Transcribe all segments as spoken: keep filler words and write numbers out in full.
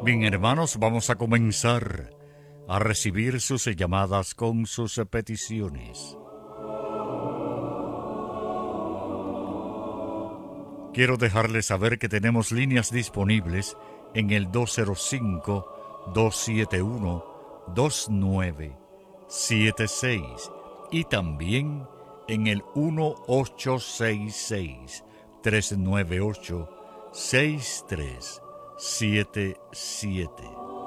Bien, hermanos, vamos a comenzar a recibir sus llamadas con sus peticiones. Quiero dejarles saber que tenemos líneas disponibles en el dos cero cinco, dos siete uno, dos nueve siete seis y también en el uno ocho seis seis, tres nueve ocho, seis tres siete siete.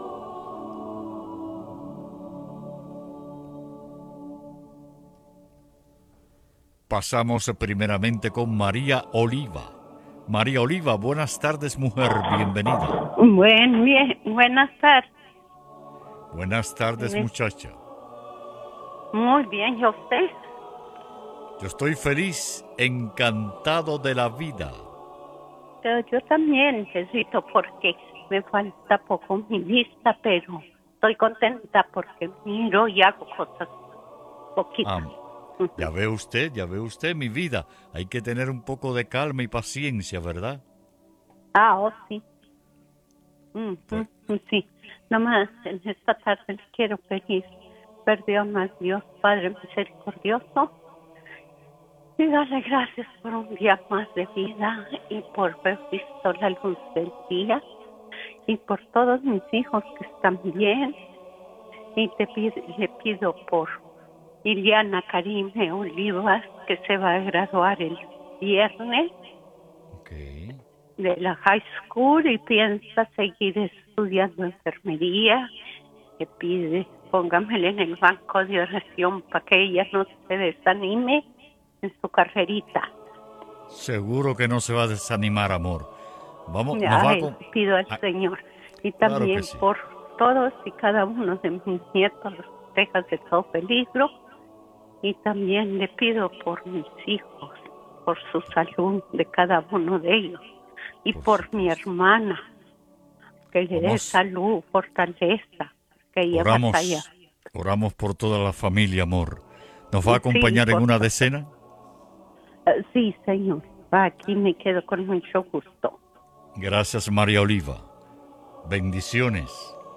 Pasamos primeramente con María Oliva. María Oliva, buenas tardes, mujer, bienvenida. Buen, bien, buenas tardes. Buenas tardes, muchacha. Muy bien, ¿y usted? Yo estoy feliz, encantado de la vida. Yo, yo también necesito porque me falta poco mi vista, pero estoy contenta porque miro y hago cosas poquitas. Ah, ya ve usted, ya ve usted, mi vida. Hay que tener un poco de calma y paciencia, ¿verdad? Ah, oh, sí. Mm, Pues, mm, sí. Nomás en esta tarde le quiero pedir perdón a Dios Padre misericordioso y darle gracias por un día más de vida y por haber visto la luz del día y por todos mis hijos que están bien. Y te pido, le pido por Iliana Karime Olivas, que se va a graduar el viernes okay. de la high school y piensa seguir estudiando enfermería. Le pide, póngamele en el banco de oración para que ella no se desanime en su carrerita. Seguro que no se va a desanimar, amor. Vamos, nos va a... Ay, con- pido al ah, Señor. Y claro que también sí. por todos y cada uno de mis nietos, los protejas de todo peligro. Y también le pido por mis hijos, por su salud de cada uno de ellos. Y Por por mi supuesto. hermana, que le dé Vamos, salud, fortaleza, que ella batalla. oramos, oramos por toda la familia, amor. ¿Nos va a Sí, acompañar en por una favor. decena? Eh, Sí, Señor. Aquí me quedo con mucho gusto. Gracias, María Oliva. Bendiciones.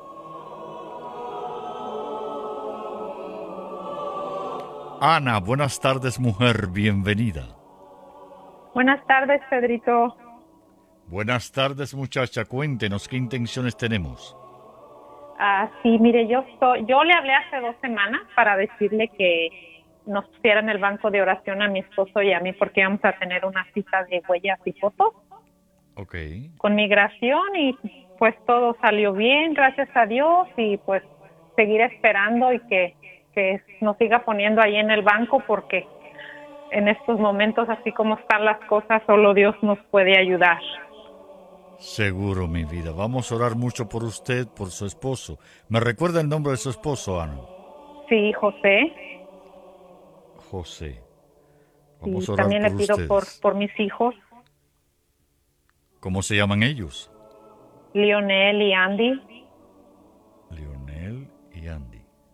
Ana, buenas tardes, mujer, bienvenida. Buenas tardes, Pedrito. Buenas tardes, muchacha, cuéntenos qué intenciones tenemos. Ah, sí, mire, yo soy, yo le hablé hace dos semanas para decirle que nos pusiera en el banco de oración a mi esposo y a mí porque íbamos a tener una cita de huellas y fotos Ok. con migración y pues todo salió bien, gracias a Dios, y pues seguir esperando y que, que nos siga poniendo ahí en el banco porque en estos momentos, así como están las cosas, solo Dios nos puede ayudar. Seguro, mi vida. Vamos a orar mucho por usted, por su esposo. ¿Me recuerda el nombre de su esposo, Ana? Sí, José. José. Vamos Y a orar también le por pido por, ustedes. por mis hijos, ¿Cómo se llaman ellos? Lionel y Andy. Lionel y Andy.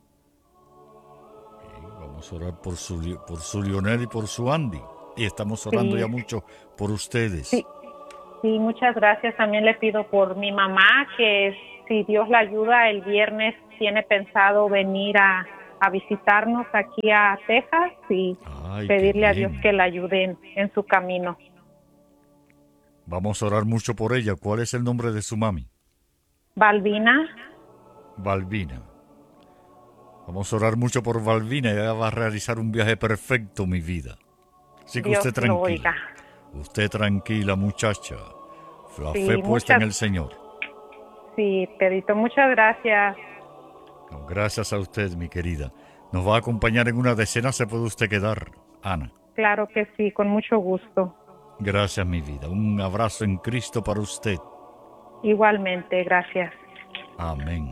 Bien, vamos a orar por su, Li- por su Lionel y por su Andy. Y estamos orando Sí, ya mucho por ustedes. sí, sí, muchas gracias. También le pido por mi mamá, que si Dios la ayuda, el viernes tiene pensado venir a, a visitarnos aquí a Texas y Ay, qué pedirle a Dios bien. que la ayude en, en su camino. Vamos a orar mucho por ella. ¿Cuál es el nombre de su mami? Balbina, Balbina. Vamos a orar mucho por Balbina. Ella va a realizar un viaje perfecto, mi vida. Así que Dios usted lo tranquila. oiga. Usted tranquila, muchacha. La Sí, fe puesta muchas, en el Señor. sí, Pedrito, muchas gracias. No, gracias a usted, mi querida. Nos va a acompañar en una decena, se puede usted quedar, Ana. Claro que sí, con mucho gusto. Gracias, mi vida. Un abrazo en Cristo para usted. Igualmente, gracias. Amén.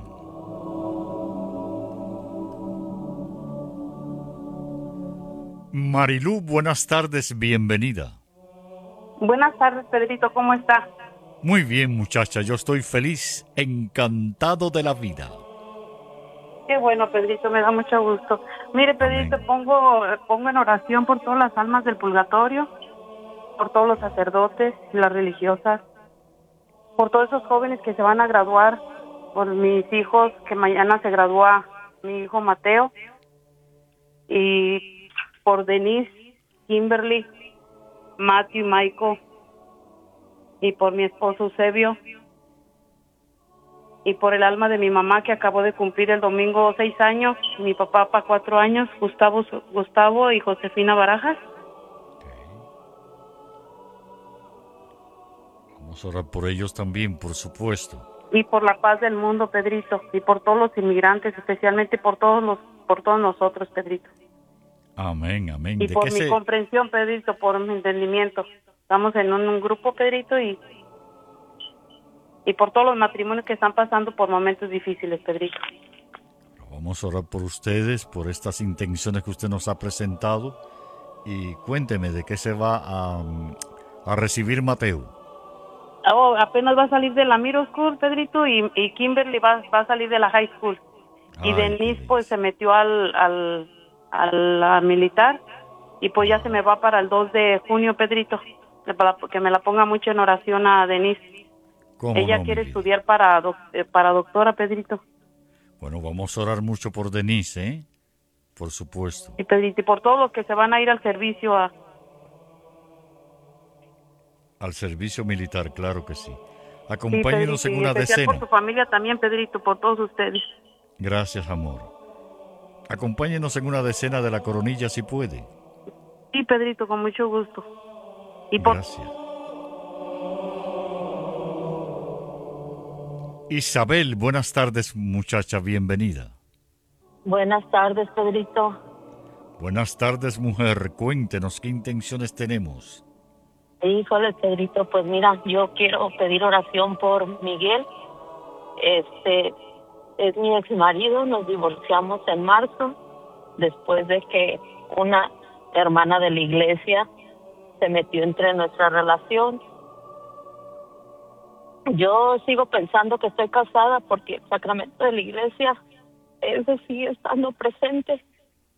Marilú, buenas tardes, bienvenida. Buenas tardes, Pedrito, ¿cómo está? Muy bien, muchacha, yo estoy feliz, encantado de la vida. Qué bueno, Pedrito, me da mucho gusto. Mire, Pedrito, Amén. pongo, pongo en oración por todas las almas del purgatorio, por todos los sacerdotes y las religiosas, por todos esos jóvenes que se van a graduar por mis hijos, que mañana se gradúa mi hijo Mateo, y por Denise, Kimberly, Matthew, Michael, y por mi esposo Eusebio, y por el alma de mi mamá que acabó de cumplir el domingo seis años, mi papá para cuatro años, Gustavo, Gustavo y Josefina Barajas. Vamos a orar por ellos también, por supuesto. Y por la paz del mundo, Pedrito, y por todos los inmigrantes, especialmente por todos los, por todos nosotros, Pedrito. Amén, amén. Y ¿De por qué mi se... comprensión, Pedrito, por mi entendimiento. Estamos en un, un grupo, Pedrito, y y por todos los matrimonios que están pasando por momentos difíciles, Pedrito. Vamos a orar por ustedes, por estas intenciones que usted nos ha presentado. Y cuénteme de qué se va a, a recibir Mateo. Oh, apenas va a salir de la middle school, Pedrito, y, y Kimberly va, va a salir de la high school. Y Ay, Denise, qué pues, se metió al, al, a la militar, y pues ya se me va para el dos de junio, Pedrito, para que me la ponga mucho en oración a Denise. ¿Cómo Ella no, quiere mi vida? estudiar para, doc- eh, para doctora, Pedrito. Bueno, vamos a orar mucho por Denise, ¿eh? Por supuesto. Y Pedrito, y por todos los que se van a ir al servicio a... Al servicio militar, claro que sí. Sí, Acompáñenos Pedrito, en y una especial decena. por su familia también, Pedrito, por todos ustedes. Gracias, amor. Acompáñenos en una decena de la coronilla si puede. Sí, Pedrito, con mucho gusto. Y por Gracias. Isabel, buenas tardes, muchacha, bienvenida. Buenas tardes, Pedrito. Buenas tardes, mujer. Cuéntenos qué intenciones tenemos. Híjole, Pedrito, pues mira, yo quiero pedir oración por Miguel. Este es mi ex marido, nos divorciamos en marzo, después de que una hermana de la iglesia se metió entre nuestra relación. Yo sigo pensando que estoy casada porque el sacramento de la iglesia, ese sigue estando presente.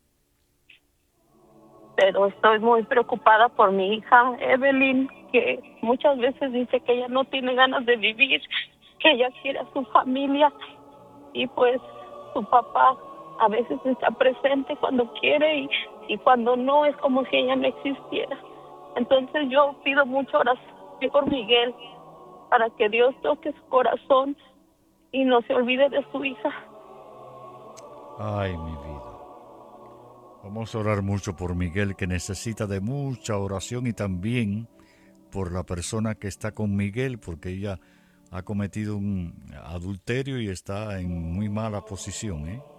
Pero estoy muy preocupada por mi hija Evelyn, que muchas veces dice que ella no tiene ganas de vivir, que ella quiere a su familia, y pues su papá a veces está presente cuando quiere y, y cuando no es como si ella no existiera. Entonces yo pido mucha oración por Miguel, para que Dios toque su corazón y no se olvide de su hija. Ay, mi vida. Vamos a orar mucho por Miguel, que necesita de mucha oración, y también por la persona que está con Miguel, porque ella ha cometido un adulterio y está en muy mala posición, ¿eh?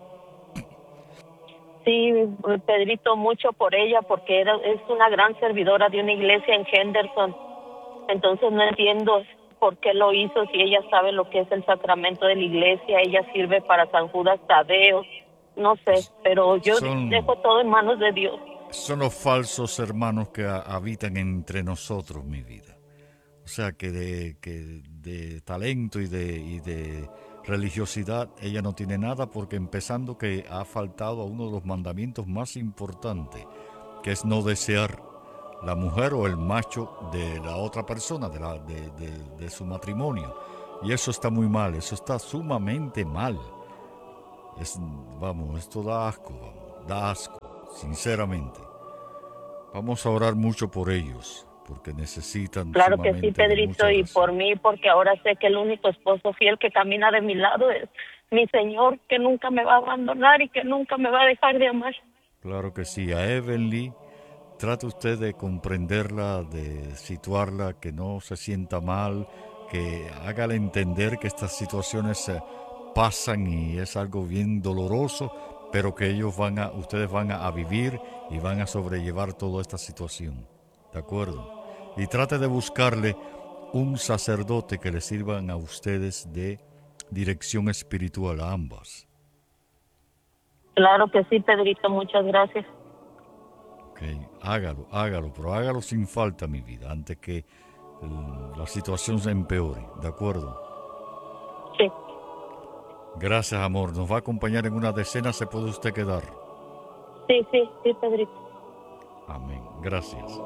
Sí, Pedrito, mucho por ella, porque era, es una gran servidora de una iglesia en Henderson. Entonces no entiendo por qué lo hizo, si ella sabe lo que es el sacramento de la iglesia, ella sirve para San Judas Tadeo, no sé, pero yo Son- dejo todo en manos de Dios. Son los falsos hermanos que ha- habitan entre nosotros, mi vida. O sea, que de, que de talento y de, y de religiosidad ella no tiene nada, porque empezando que ha faltado a uno de los mandamientos más importantes, que es no desear la mujer o el macho de la otra persona, de, la, de, de, de su matrimonio. Y eso está muy mal, eso está sumamente mal. Es, vamos, esto da asco, vamos, da asco, sinceramente. Vamos a orar mucho por ellos, porque necesitan Claro que sí, sumamente de Pedrito, mucha y oración. por mí, porque ahora sé que el único esposo fiel que camina de mi lado es mi Señor, que nunca me va a abandonar y que nunca me va a dejar de amar. Claro que sí. A Evelyn, trate usted de comprenderla, de situarla, que no se sienta mal, que hágale entender que estas situaciones eh, pasan y es algo bien doloroso, pero que ellos van a, ustedes van a, a vivir y van a sobrellevar toda esta situación. ¿De acuerdo? Y trate de buscarle un sacerdote que les sirvan a ustedes de dirección espiritual a ambas. Claro que sí, Pedrito, muchas gracias. Ok, hágalo, hágalo, pero hágalo sin falta, mi vida, antes que eh, la situación se empeore, ¿de acuerdo? Sí. Gracias, amor. Nos va a acompañar en una decena, ¿se puede usted quedar? Sí, sí, sí, Pedrito. Amén. Gracias.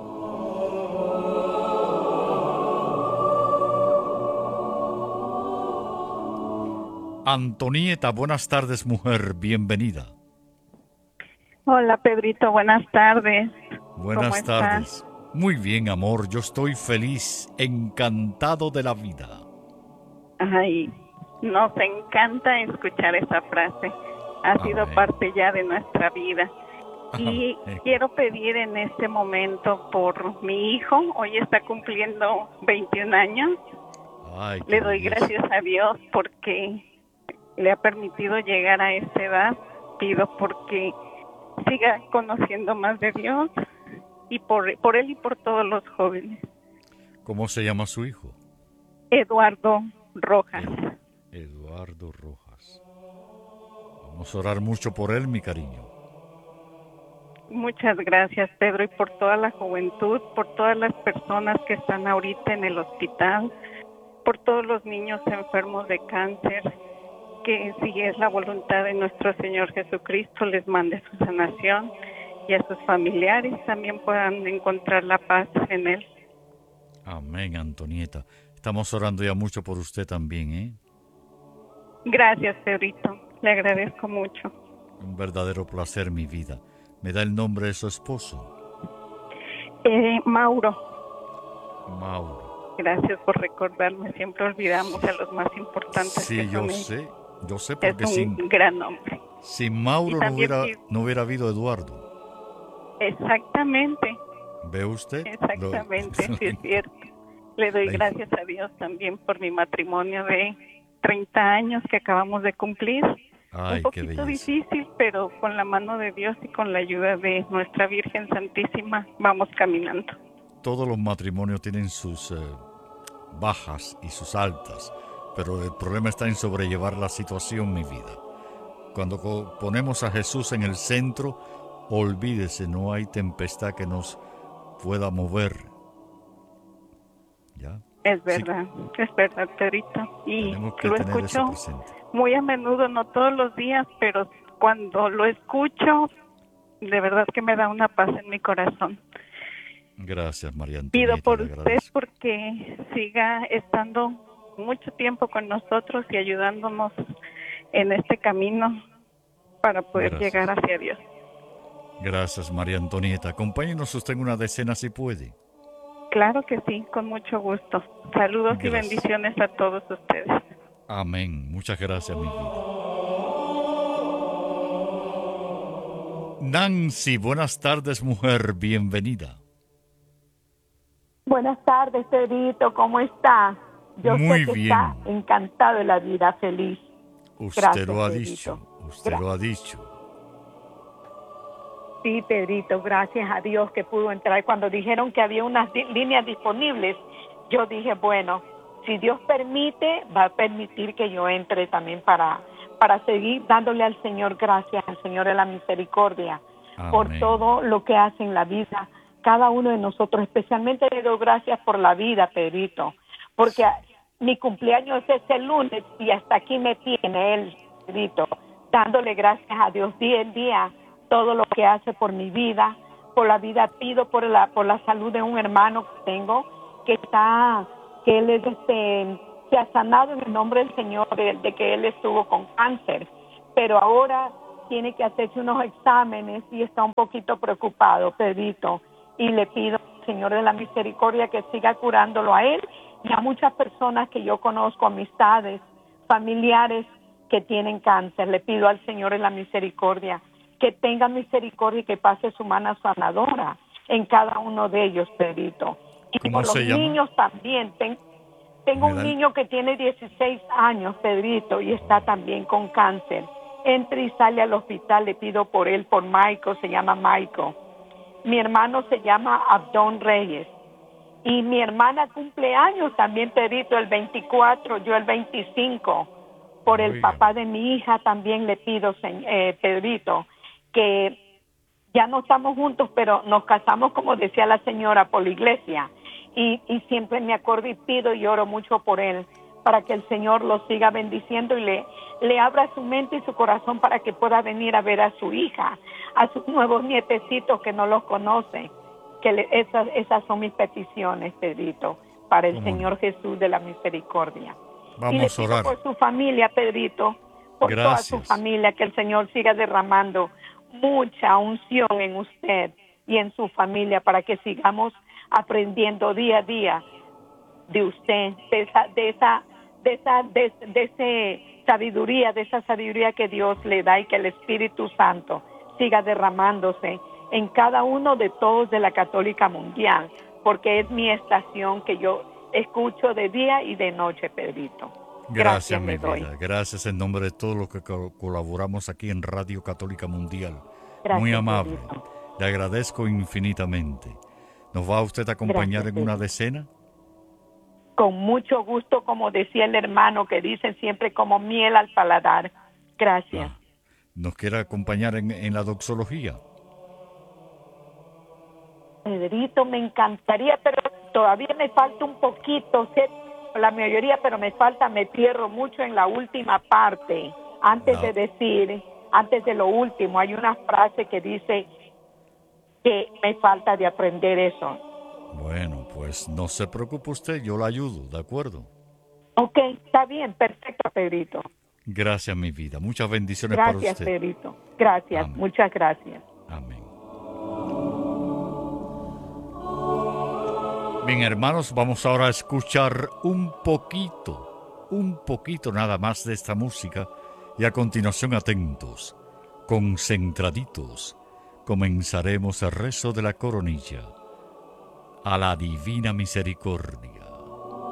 Antonieta, buenas tardes, mujer, bienvenida. Hola, Pedrito, buenas tardes. Buenas tardes. Muy bien, amor, yo estoy feliz, encantado de la vida. Ay, nos encanta escuchar esa frase. Ha Amén. sido parte ya de nuestra vida. Y Amén. quiero pedir en este momento por mi hijo. Hoy está cumpliendo veintiún años. Ay, Le qué doy belleza. gracias a Dios porque le ha permitido llegar a esta edad. Pido porque siga conociendo más de Dios y por, por él y por todos los jóvenes. ¿Cómo se llama su hijo? Eduardo Rojas. Ed- Eduardo Rojas. Vamos a orar mucho por él, mi cariño. Muchas gracias, Pedro, y por toda la juventud, por todas las personas que están ahorita en el hospital, por todos los niños enfermos de cáncer, que si es la voluntad de nuestro Señor Jesucristo, les mande su sanación y a sus familiares también puedan encontrar la paz en Él. Amén, Antonieta. Estamos orando ya mucho por usted también, ¿eh? Gracias, Pedrito, le agradezco mucho. Un verdadero placer, mi vida. ¿Me da el nombre de su esposo? Eh, Mauro, Mauro. gracias por recordarme, siempre olvidamos a los más importantes. Sí, que yo son ellos. sé. Yo sé Es porque un sin, gran hombre. sin Mauro Y no también hubiera, pido- no hubiera habido Eduardo. Exactamente. ¿Ve usted? Exactamente, Lo- sí es cierto. Le doy Ahí. gracias a Dios también por mi matrimonio de treinta años que acabamos de cumplir. Ay, Un qué poquito belleza. difícil, pero con la mano de Dios y con la ayuda de nuestra Virgen Santísima vamos caminando. Todos los matrimonios tienen sus eh, bajas y sus altas, pero el problema está en sobrellevar la situación, mi vida. Cuando co- ponemos a Jesús en el centro, olvídese, no hay tempestad que nos pueda mover. ¿Ya? Es Sí. verdad, es verdad, Pedrito. Y Tenemos que lo tener eso escucho presente. muy a menudo, no todos los días, pero cuando lo escucho, de verdad que me da una paz en mi corazón. Gracias, María Pido Antonieta. por le usted agradezco. porque siga estando mucho tiempo con nosotros y ayudándonos en este camino para poder Gracias. llegar hacia Dios. Gracias, María Antonieta. Acompáñenos usted en una decena si puede. Claro que sí, con mucho gusto. Saludos y Gracias. bendiciones a todos ustedes. Amén. Muchas gracias, mi vida. Nancy, buenas tardes, mujer. Bienvenida. Buenas tardes, Pedrito, ¿cómo está? Yo Muy sé que bien. está encantado de la vida, feliz. Usted Gracias, lo ha Pedrito. dicho. Usted Gra- lo ha dicho. Sí, Pedrito, gracias a Dios que pudo entrar. Cuando dijeron que había unas di- líneas disponibles, yo dije, bueno, si Dios permite, va a permitir que yo entre también para, para seguir dándole al Señor gracias, al Señor de la misericordia, por Amén. todo lo que hace en la vida cada uno de nosotros. Especialmente le doy gracias por la vida, Pedrito, porque a- mi cumpleaños es el lunes y hasta aquí me tiene él, Pedrito, dándole gracias a Dios día en día, todo lo que hace por mi vida, por la vida, pido por la por la salud de un hermano que tengo, que está, que él es este, se ha sanado en el nombre del Señor, de, de que él estuvo con cáncer, pero ahora tiene que hacerse unos exámenes y está un poquito preocupado, Pedrito, y le pido al Señor de la misericordia que siga curándolo a él y a muchas personas que yo conozco, amistades, familiares que tienen cáncer. Le pido al Señor de la misericordia que tenga misericordia y que pase su mano sanadora en cada uno de ellos, Pedrito. Y ¿Cómo por los se llama? niños también. Ten- tengo Me un da el- niño que tiene dieciséis años, Pedrito, y está también con cáncer. Entra y sale al hospital, le pido por él, por Michael, se llama Michael. Mi hermano se llama Abdón Reyes. Y mi hermana cumple años también, Pedrito, el veinticuatro, yo el veinticinco. Por el Oiga. papá de mi hija también le pido, se- eh, Pedrito, que ya no estamos juntos, pero nos casamos, como decía la señora, por la iglesia. Y, y siempre me acuerdo y pido y oro mucho por él, para que el Señor lo siga bendiciendo y le, le abra su mente y su corazón para que pueda venir a ver a su hija, a sus nuevos nietecitos que no los conoce. Que le- esas, esas son mis peticiones, Pedrito, para el ¿Cómo no? Señor Jesús de la misericordia. Vamos y le a pido orar. por su familia, Pedrito, por Gracias. toda su familia, que el Señor siga derramando mucha unción en usted y en su familia para que sigamos aprendiendo día a día de usted, de esa, de esa, de esa, de, de ese sabiduría, de esa sabiduría que Dios le da y que el Espíritu Santo siga derramándose en cada uno de todos de la Católica Mundial, porque es mi estación que yo escucho de día y de noche, Pedrito. Gracias, mi le doy. vida. Gracias en nombre de todos los que co- colaboramos aquí en Radio Católica Mundial. Gracias, Muy amable. Pedrito. Le agradezco infinitamente. ¿Nos va usted a acompañar Gracias, en una Pedro. decena? Con mucho gusto, como decía el hermano, que dicen siempre como miel al paladar. Gracias. Ah, ¿nos quiere acompañar en, en la doxología? Pedrito, me encantaría, pero todavía me falta un poquito, sé la mayoría, pero me falta, me pierdo mucho en la última parte. Antes No. de decir, antes de lo último, hay una frase que dice que me falta de aprender eso. Bueno, pues no se preocupe usted, yo la ayudo, ¿de acuerdo? Ok, está bien, perfecto, Pedrito. Gracias, mi vida. Muchas bendiciones para Gracias, usted. Pedrito. Gracias, Amén. muchas gracias. Amén. Bien, hermanos, vamos ahora a escuchar un poquito, un poquito nada más de esta música y a continuación atentos, concentraditos, comenzaremos el rezo de la coronilla a la divina misericordia.